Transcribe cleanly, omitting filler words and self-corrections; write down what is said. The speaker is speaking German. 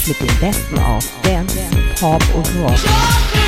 mit dem Besten aus Dance, Pop und Rock.